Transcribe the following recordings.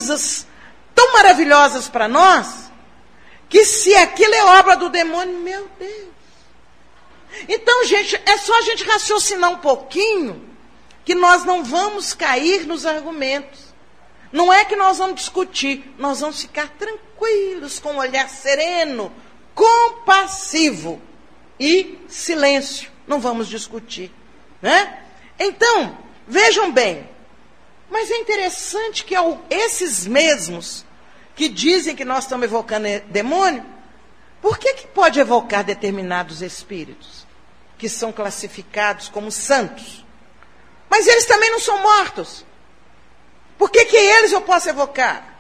coisas tão maravilhosas para nós, que se aquilo é obra do demônio, meu Deus. Então, gente, é só a gente raciocinar um pouquinho, que nós não vamos cair nos argumentos. Não é que nós vamos discutir, nós vamos ficar tranquilos, com um olhar sereno, compassivo e silêncio. Não vamos discutir, né? Então, vejam bem, mas é interessante que esses mesmos que dizem que nós estamos evocando demônio, por que pode evocar determinados espíritos que são classificados como santos? Mas eles também não são mortos. Por que eles eu posso evocar?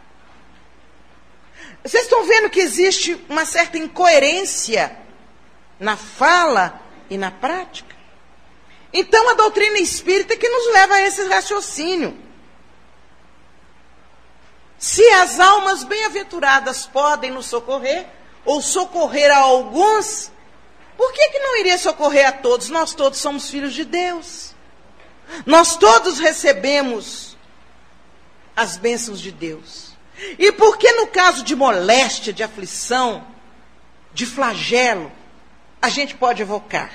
Vocês estão vendo que existe uma certa incoerência na fala e na prática? Então, a doutrina espírita que nos leva a esse raciocínio. Se as almas bem-aventuradas podem nos socorrer, ou socorrer a alguns, por que não iria socorrer a todos? Nós todos somos filhos de Deus. Nós todos recebemos as bênçãos de Deus. E por que no caso de moléstia, de aflição, de flagelo, a gente pode evocar?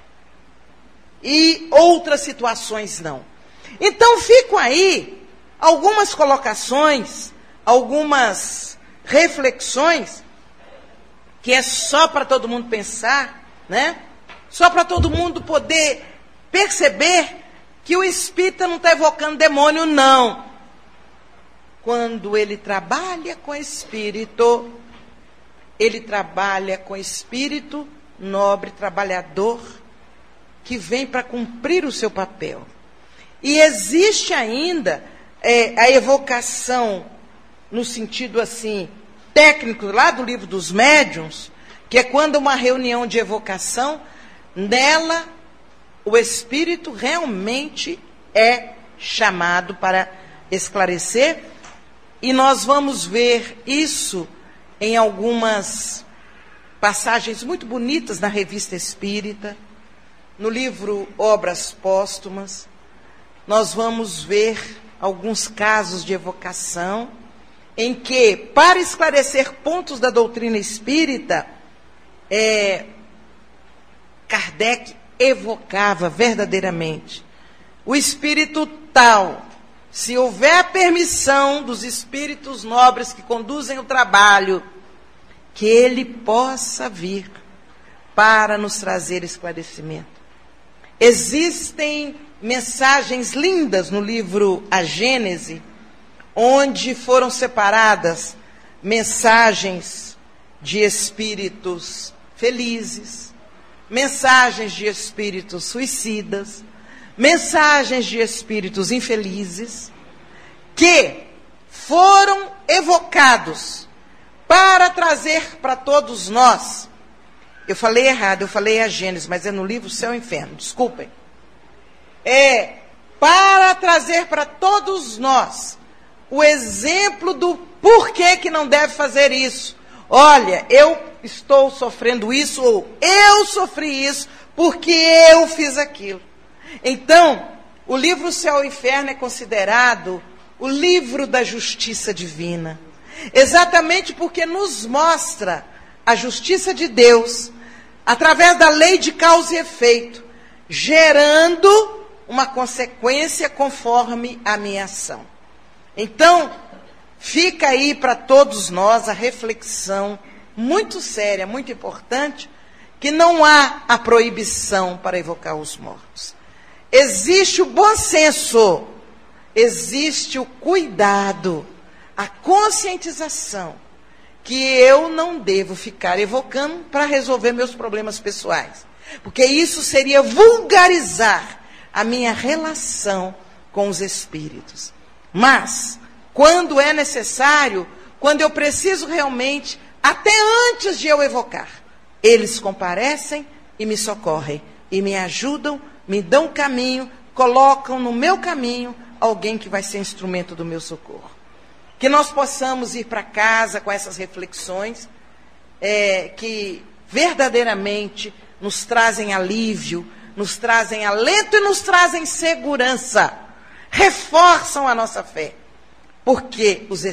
E outras situações não. Então ficam aí algumas colocações, algumas reflexões, que é só para todo mundo pensar, né? Só para todo mundo poder perceber que o espírita não está evocando demônio, não. Quando ele trabalha com espírito, ele trabalha com espírito nobre, trabalhador, que vem para cumprir o seu papel. E existe ainda a evocação, no sentido assim, técnico, lá do livro dos médiuns, que é quando uma reunião de evocação, nela o espírito realmente é chamado para esclarecer, e nós vamos ver isso em algumas passagens muito bonitas na Revista Espírita, no livro Obras Póstumas. Nós vamos ver alguns casos de evocação, em que, para esclarecer pontos da doutrina espírita, Kardec evocava verdadeiramente o espírito tal, se houver a permissão dos espíritos nobres que conduzem o trabalho, que ele possa vir para nos trazer esclarecimento. Existem mensagens lindas no livro A Gênese, onde foram separadas mensagens de espíritos felizes, mensagens de espíritos suicidas, mensagens de espíritos infelizes, que foram evocados para trazer para todos nós. Eu falei errado, eu falei a Gênesis, mas é no livro Céu e Inferno, desculpem. Para trazer para todos nós o exemplo do porquê que não deve fazer isso. Olha, eu estou sofrendo isso, ou eu sofri isso, porque eu fiz aquilo. Então, o livro Céu e Inferno é considerado o livro da justiça divina. Exatamente porque nos mostra a justiça de Deus, através da lei de causa e efeito, gerando uma consequência conforme a minha ação. Então, fica aí para todos nós a reflexão muito séria, muito importante, que não há a proibição para evocar os mortos. Existe o bom senso, existe o cuidado, a conscientização, que eu não devo ficar evocando para resolver meus problemas pessoais. Porque isso seria vulgarizar a minha relação com os espíritos. Mas, quando é necessário, quando eu preciso realmente, até antes de eu evocar, eles comparecem e me socorrem, e me ajudam, me dão caminho, colocam no meu caminho alguém que vai ser instrumento do meu socorro. Que nós possamos ir para casa com essas reflexões, que verdadeiramente nos trazem alívio, nos trazem alento e nos trazem segurança, reforçam a nossa fé, porque os